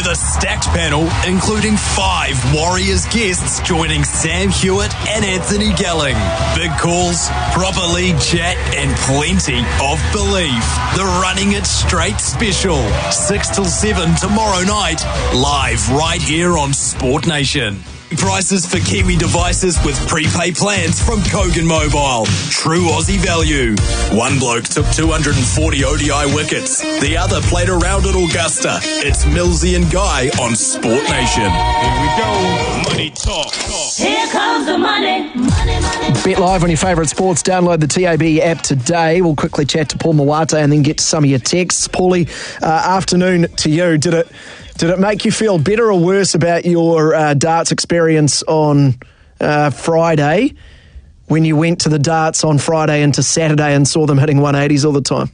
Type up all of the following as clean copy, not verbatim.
a stacked panel, including 5 Warriors guests joining Sam Hewitt and Anthony Gelling. Big calls, proper league chat, and plenty of belief. The Running It Straight special, 6 till 7 tomorrow night, live right here on Sport Nation. Prices for Kiwi devices with prepay plans from Kogan Mobile. True Aussie value. One bloke took 240 ODI wickets. The other played around at Augusta. It's Millsy and Guy on Sport Nation. Here we go. Money talk. Here comes the money. Bet live on your favourite sports. Download the TAB app today. We'll quickly chat to Paul Mawate and then get to some of your texts. Paulie, afternoon to you. Did it make you feel better or worse about your darts experience on Friday when you went to the darts on Friday into Saturday and saw them hitting 180s all the time?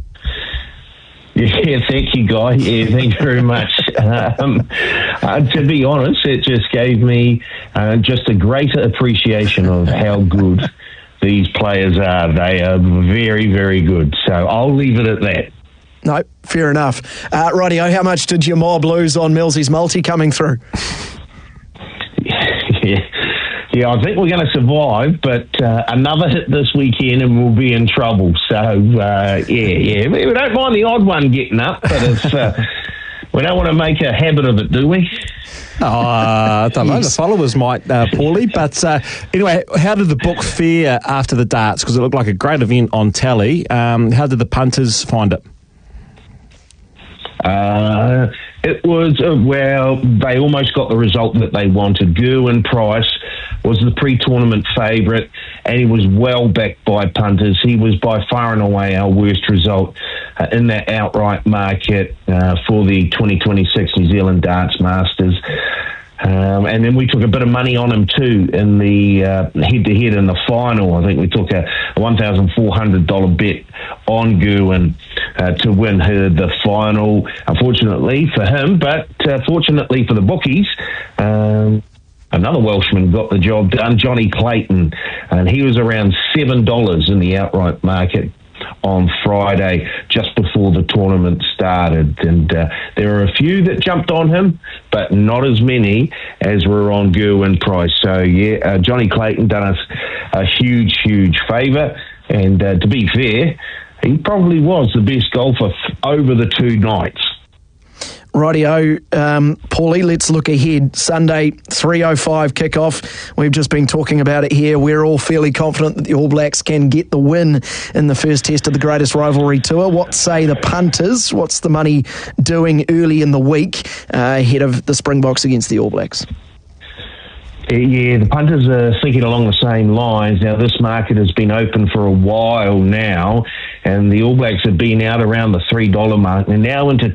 Yeah, thank you, Guy. Yeah, thank you very much. To be honest, it just gave me just a greater appreciation of how good these players are. They are very, very good. So I'll leave it at that. No, fair enough. Rightio, how much did your mob lose on Millsy's multi coming through? Yeah, I think we're going to survive, but another hit this weekend and we'll be in trouble. So, yeah. We don't mind the odd one getting up, but it's, we don't want to make a habit of it, do we? I don't know. The followers might, Paulie. But anyway, how did the book fare after the darts? Because it looked like a great event on telly. How did the punters find it? It was, they almost got the result that they wanted. Gerwyn Price was the pre-tournament favourite, and he was well backed by punters. He was by far and away our worst result in that outright market for the 2026 New Zealand Darts Masters. And then we took a bit of money on him too in the head-to-head in the final. I think we took a $1,400 bet on Gerwyn to win the final. Unfortunately for him, but fortunately for the bookies, another Welshman got the job done, Johnny Clayton, and he was around $7 in the outright market on Friday, just before the tournament started. And there were a few that jumped on him, but not as many as were on Gerwyn Price. So, yeah, Johnny Clayton done us a huge, huge favour. And to be fair, he probably was the best golfer over the 2 nights. Rightio, Paulie, let's look ahead. Sunday, 3:05 kickoff. We've just been talking about it here. We're all fairly confident that the All Blacks can get the win in the first test of the greatest rivalry tour. What say the punters? What's the money doing early in the week ahead of the Springboks against the All Blacks? Yeah, the punters are thinking along the same lines. Now, this market has been open for a while now, and the All Blacks have been out around the $3 mark. They're now into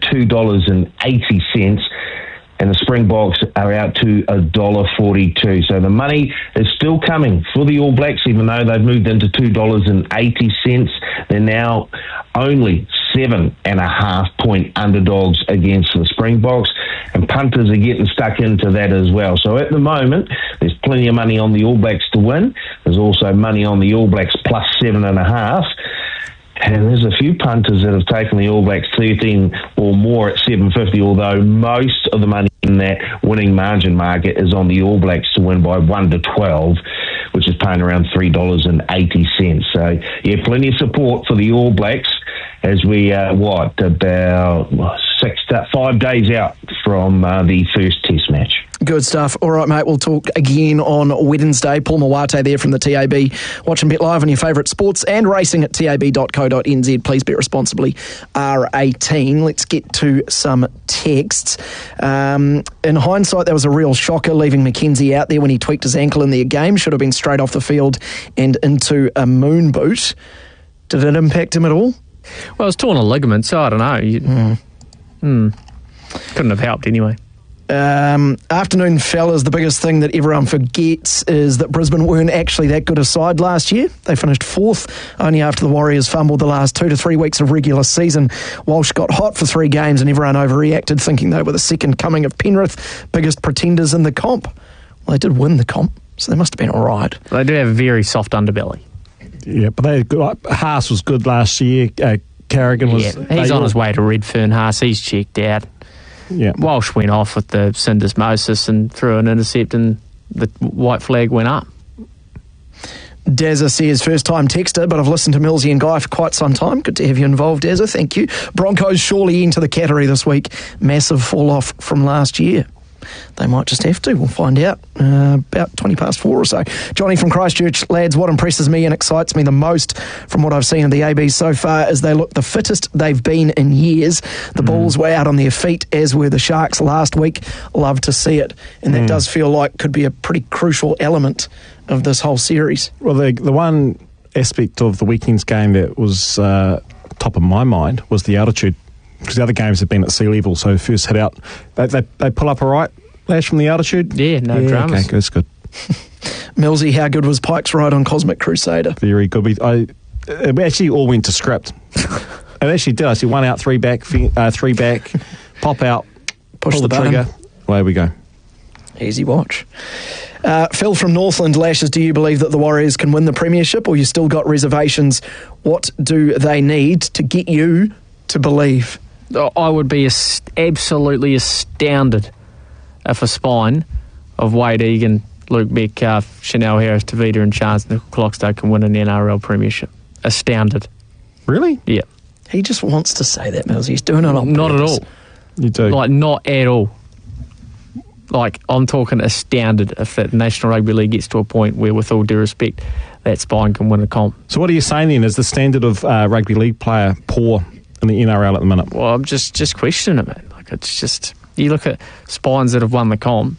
$2.80, and the Springboks are out to $1.42. So the money is still coming for the All Blacks, even though they've moved into $2.80. They're now only 7.5 point underdogs against the Springboks, and punters are getting stuck into that as well. So at the moment, there's plenty of money on the All Blacks to win. There's also money on the All Blacks plus 7.5. And there's a few punters that have taken the All Blacks 13 or more at $7.50, although most of the money in that winning margin market is on the All Blacks to win by 1 to 12, which is paying around $3.80. So, yeah, plenty of support for the All Blacks as we are, about 5 days out from the first test match. Good stuff. All right, mate, we'll talk again on Wednesday. Paul Mawate there from the TAB. Watch and bet live on your favourite sports and racing at tab.co.nz. Please bet responsibly. R18. Let's get to some texts. In hindsight, that was a real shocker leaving Mackenzie out there when he tweaked his ankle in their game. Should have been straight off the field and into a moon boot. Did it impact him at all? Well, it's torn a ligament, so I don't know. Couldn't have helped anyway. Afternoon, fellas, the biggest thing that everyone forgets is that Brisbane weren't actually that good a side last year. They finished 4th only after the Warriors fumbled the last 2 to 3 weeks of regular season. Walsh got hot for 3 games and everyone overreacted, thinking they were the second coming of Penrith, biggest pretenders in the comp. Well, they did win the comp, so they must have been all right. They do have a very soft underbelly. Yeah, but they Haas was good last year. Carrigan was... Yeah, he's on his way to Redfern. Haas, he's checked out. Yeah. Walsh went off with the syndesmosis and threw an intercept, and the white flag went up. Dazza says, first time texter, but I've listened to Millsy and Guy for quite some time. Good to have you involved, Dazza. Thank you. Broncos surely into the category this week. Massive fall off from last year. They might just have to. We'll find out about 4:20 or so. Johnny from Christchurch. Lads, what impresses me and excites me the most from what I've seen of the AB so far is they look the fittest they've been in years. The Bulls were out on their feet, as were the Sharks last week. Love to see it. And that does feel like could be a pretty crucial element of this whole series. Well, the one aspect of the weekend's game that was top of my mind was the altitude, because the other games have been at sea level, so first hit out, they pull up all right, Lash, from the altitude? Yeah, no dramas. Okay, that's good. Millsy, how good was Pike's ride on Cosmic Crusader? Very good. We actually all went to script. It actually did. I see 1 out, 3 back, 3 back, pop out, Push pull the button. trigger. Away we go. Easy watch. Phil from Northland Lashes, do you believe that the Warriors can win the premiership, or you still got reservations? What do they need to get you to believe? I would be absolutely astounded if a spine of Wade Egan, Luke Metcalf, Chanel Harris, Tavita and Chance Clockstow can win an NRL premiership. Astounded. Really? Yeah. He just wants to say that, Mills. He's doing it on Not at purpose. all. You do. Like, not at all. Like, I'm talking astounded if that National Rugby League gets to a point where, with all due respect, that spine can win a comp. So what are you saying then? Is the standard of rugby league player poor in the NRL at the minute? Well, I'm just questioning it, man. Like, it's just, you look at spines that have won the comp,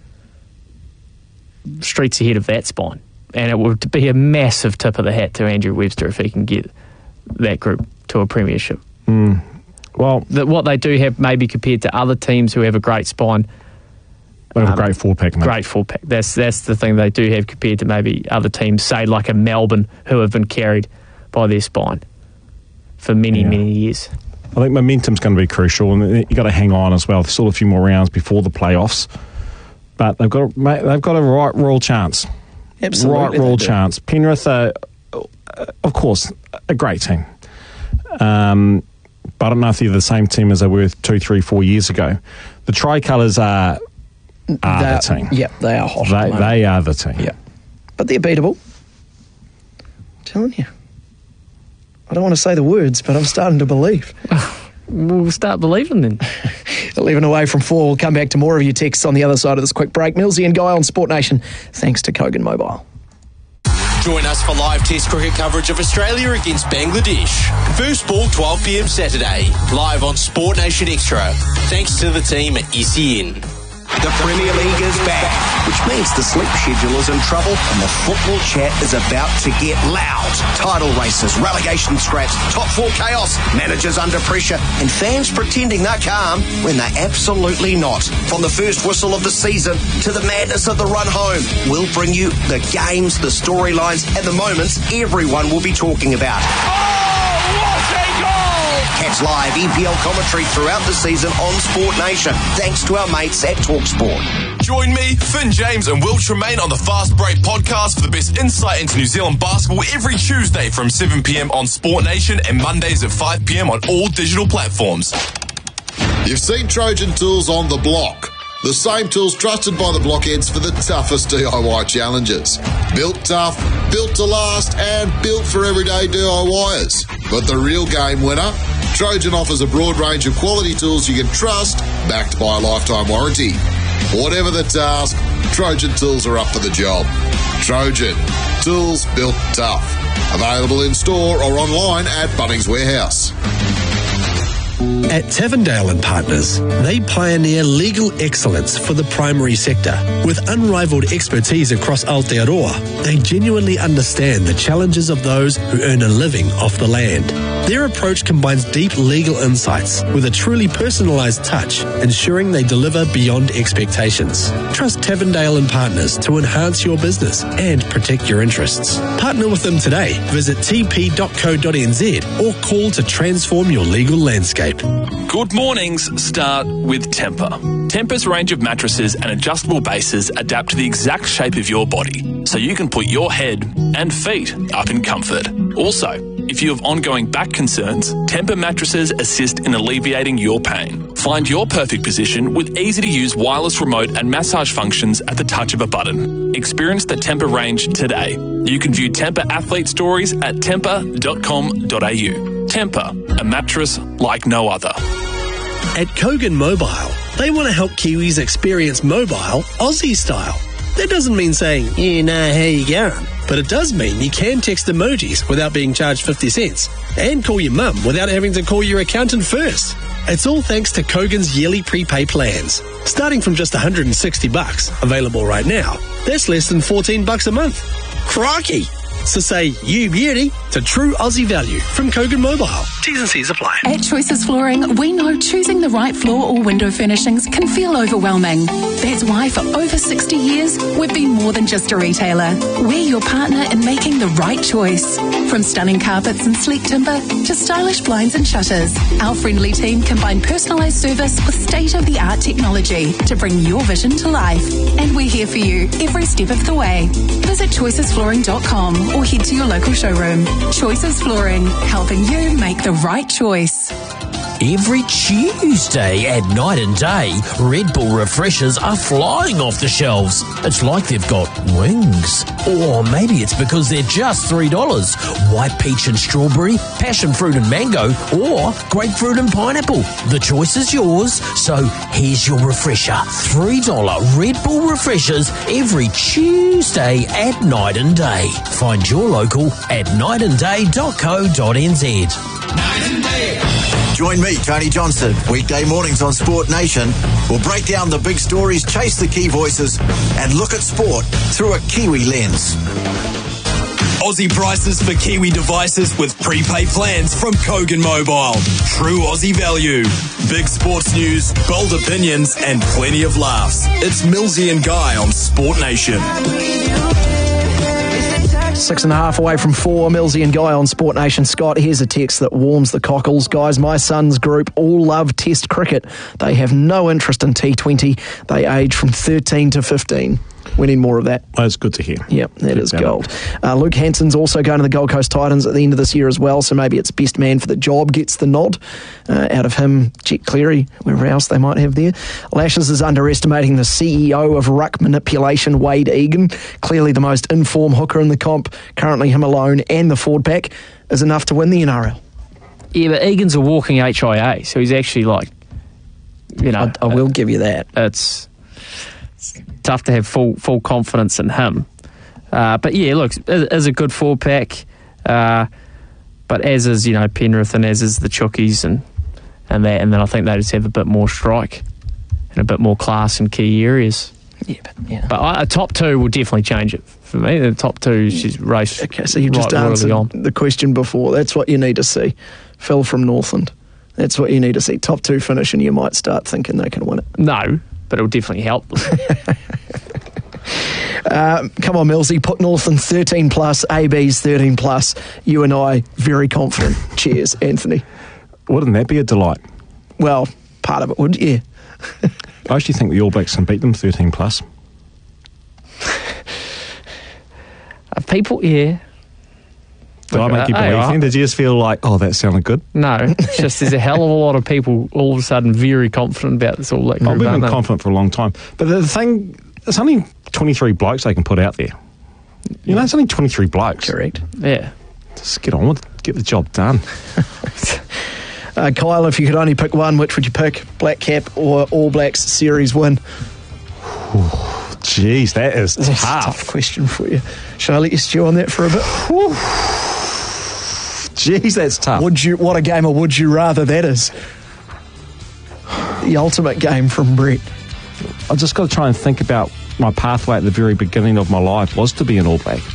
streets ahead of that spine. And it would be a massive tip of the hat to Andrew Webster if he can get that group to a premiership. Well, What they do have, maybe compared to other teams who have a great spine, they have a great four-pack, mate. great full pack. That's the thing they do have compared to maybe other teams, say like a Melbourne, who have been carried by their spine for many years. I think momentum's going to be crucial, and you've got to hang on as well. There's still a few more rounds before the playoffs, but they've got a right royal chance. Absolutely. Right royal chance. Penrith are, of course, a great team. But I don't know if they're the same team as they were 2, 3, 4 years ago. The Tricolours are the team. Yeah, they are hot. They are the team. Yeah. But they're beatable. I'm telling you. I don't want to say the words, but I'm starting to believe. We'll start believing then. 11 away from 4. We'll come back to more of your texts on the other side of this quick break. Millsy and Guy on Sport Nation, thanks to Kogan Mobile. Join us for live Test cricket coverage of Australia against Bangladesh. First ball 12 p.m. Saturday, live on Sport Nation Extra. Thanks to the team at SEN. The Premier League is back, which means the sleep schedule is in trouble and the football chat is about to get loud. Title races, relegation scraps, top 4 chaos, managers under pressure, and fans pretending they're calm when they're absolutely not. From the first whistle of the season to the madness of the run home, we'll bring you the games, the storylines, and the moments everyone will be talking about. Catch live EPL commentary throughout the season on Sport Nation, thanks to our mates at TalkSport. Join me, Finn James and Will Tremaine on the Fast Break podcast for the best insight into New Zealand basketball every Tuesday from 7 p.m. on Sport Nation and Mondays at 5 p.m. on all digital platforms. You've seen Trojan Tools on the block. The same tools trusted by the blockheads for the toughest DIY challenges. Built tough, built to last, and built for everyday DIYers. But the real game winner? Trojan offers a broad range of quality tools you can trust, backed by a lifetime warranty. Whatever the task, Trojan Tools are up for the job. Trojan, tools built tough. Available in store or online at Bunnings Warehouse. At Tavendale and Partners, they pioneer legal excellence for the primary sector. With unrivaled expertise across Aotearoa, they genuinely understand the challenges of those who earn a living off the land. Their approach combines deep legal insights with a truly personalised touch, ensuring they deliver beyond expectations. Trust Tavendale and Partners to enhance your business and protect your interests. Partner with them today. Visit tp.co.nz or call to transform your legal landscape. Good mornings start with Tempur. Tempur's range of mattresses and adjustable bases adapt to the exact shape of your body, so you can put your head and feet up in comfort. Also, If you have ongoing back concerns, Tempur mattresses assist in alleviating your pain. Find your perfect position with easy-to-use wireless remote and massage functions at the touch of a button. Experience the Tempur range today. You can view Tempur athlete stories at tempur.com.au. Tempur, a mattress like no other. At Kogan Mobile, they want to help Kiwis experience mobile Aussie style. That doesn't mean saying, "You know how you going," but it does mean you can text emojis without being charged 50 cents and call your mum without having to call your accountant first. It's all thanks to Kogan's yearly prepay plans. Starting from just $160, available right now, that's less than $14 a month. Crikey! So say you beauty to true Aussie value from Kogan Mobile. T's and C's apply. At Choices Flooring, we know choosing the right floor or window furnishings can feel overwhelming. That's why for over 60 years, we've been more than just a retailer. We're your partner in making the right choice. From stunning carpets and sleek timber to stylish blinds and shutters, our friendly team combine personalised service with state-of-the-art technology to bring your vision to life. And we're here for you every step of the way. Visit choicesflooring.com or head to your local showroom. Choices Flooring, helping you make the right choice. Every Tuesday at night and day, Red Bull refreshers are flying off the shelves. It's like they've got wings. Or maybe it's because they're just $3. White peach and strawberry, passion fruit and mango, or grapefruit and pineapple. The choice is yours, so here's your refresher. $3 Red Bull refreshers every Tuesday at night and day. Find your local at nightandday.co.nz. Night and Day. Join me, Tony Johnson, weekday mornings on Sport Nation. We'll break down the big stories, chase the key voices, and look at sport through a Kiwi lens. Aussie prices for Kiwi devices with prepaid plans from Kogan Mobile. True Aussie value. Big sports news, bold opinions, and plenty of laughs. It's Millsy and Guy on Sport Nation. 6.5 away from 4, Millsy and Guy on Sport Nation. Scott, here's a text that warms the cockles. Guys, my son's group all love Test cricket. They have no interest in T20. They age from 13 to 15. We need more of that. That's good to hear. Yep, that is gold. Luke Hanson's also going to the Gold Coast Titans at the end of this year as well, so maybe it's best man for the job gets the nod. Out of him, Jet Cleary, whoever else they might have there. Lashes is underestimating the CEO of ruck manipulation, Wade Egan. Clearly the most informed hooker in the comp, currently him alone, and the forward pack is enough to win the NRL. Yeah, but Egan's a walking HIA, so he's actually like, you know... I will give you that. It's tough to have full confidence in him. But yeah, look, it is a good forward pack. But as is, Penrith and as is the Chookies and then I think they just have a bit more strike and a bit more class in key areas. Yeah, but a top two will definitely change it for me. The top two, she's raced. Okay, so you just answered the question before. That's what you need to see. Phil from Northland. That's what you need to see. Top two finish, and you might start thinking they can win it. No, but it'll definitely help them. Come on, Millsy, put Northland 13 plus, AB's 13 plus. You and I, very confident. Cheers, Anthony. Wouldn't that be a delight? Well, part of it would, yeah. I actually think the All Blacks can beat them 13 plus. People, yeah. Did I make you believe then? Did you just feel like, oh, that sounded good? No, it's just there's a hell of a lot of people all of a sudden very confident about this All Black group. I've been confident for a long time. But the thing, it's only 23 blokes they can put out there. It's only 23 blokes. Correct. Yeah. Just get on with it. Get the job done. Kyle, if you could only pick one, which would you pick? Black Cap or All Blacks series win? Jeez, that's a tough question for you. Shall I let you stew on that for a bit? Jeez, that's tough. What a game of would you rather that is. The ultimate game from Brett. I've just got to try and think about my pathway at the very beginning of my life was to be an All Black.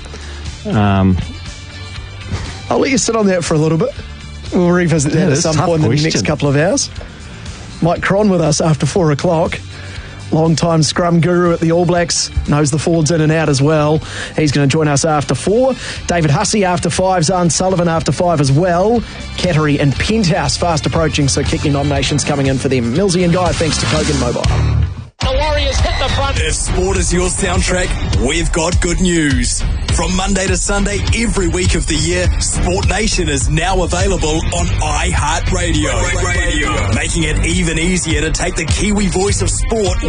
I'll let you sit on that for a little bit. We'll revisit that at some point in the next couple of hours. Mike Cron with us after 4 o'clock. Long-time scrum guru at the All Blacks, knows the forwards in and out as well. He's going to join us after 4. David Hussey after 5, Zahn Sullivan after 5 as well. Cattery and Penthouse fast approaching, so kick your nominations coming in for them. Millsy and Guy, thanks to Kogan Mobile. The Warriors hit the front. If sport is your soundtrack, we've got good news. From Monday to Sunday, every week of the year, Sport Nation is now available on iHeartRadio, making it even easier to take the Kiwi voice of sport